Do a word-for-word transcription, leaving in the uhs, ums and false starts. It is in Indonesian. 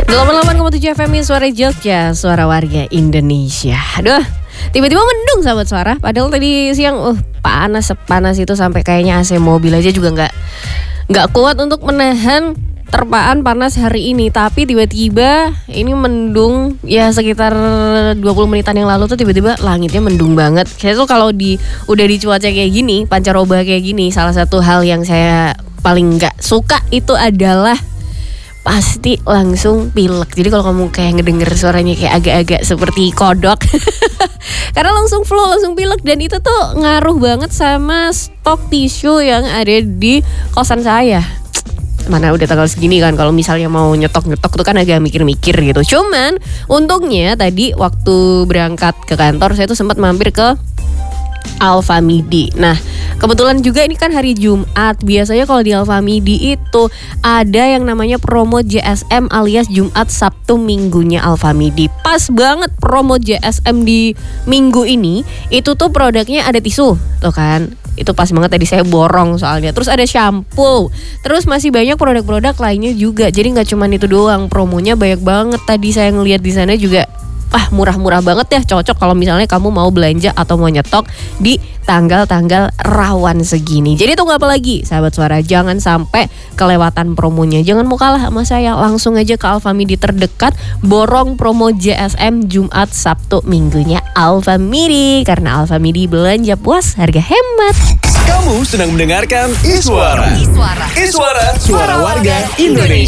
delapan puluh delapan koma tujuh F M Suara Jogja, suara warga Indonesia. Aduh, tiba-tiba mendung sahabat suara. Padahal tadi siang uh panas sepanas itu sampai kayaknya A C mobil aja juga nggak nggak kuat untuk menahan terpaan panas hari ini. Tapi tiba-tiba ini mendung ya sekitar dua puluh menitan yang lalu tuh tiba-tiba langitnya mendung banget. Saya tuh kalau di udah di cuaca kayak gini, pancaroba kayak gini, salah satu hal yang saya paling nggak suka itu adalah pasti langsung pilek. Jadi kalau kamu kayak ngedenger suaranya kayak agak-agak seperti kodok karena langsung flu, langsung pilek. Dan itu tuh ngaruh banget sama stok tisu yang ada di kosan saya. Mana udah tanggal segini kan, kalau misalnya mau nyetok-nyetok tuh kan agak mikir-mikir gitu. Cuman untungnya tadi waktu berangkat ke kantor saya tuh sempat mampir ke Alfamidi. Nah, kebetulan juga ini kan hari Jumat. Biasanya kalau di Alfamidi itu ada yang namanya promo J S M alias Jumat Sabtu Minggunya Alfamidi. Pas banget promo J S M di minggu ini. Itu tuh produknya ada tisu, tuh kan. Itu pas banget tadi saya borong soalnya. Terus ada shampoo. Terus masih banyak produk-produk lainnya juga. Jadi nggak cuma itu doang, promonya banyak banget. Tadi saya ngeliat di sana juga. Ah, murah-murah banget ya, cocok kalau misalnya kamu mau belanja atau mau nyetok di tanggal-tanggal rawan segini. Jadi tunggu apa lagi sahabat suara, jangan sampai kelewatan promonya. Jangan mau kalah sama saya, langsung aja ke Alfamidi terdekat, borong promo J S M Jumat Sabtu Minggunya Alfamidi. Karena Alfamidi belanja puas, harga hemat. Kamu sedang mendengarkan Iswara. Iswara, Iswara suara warga Indonesia.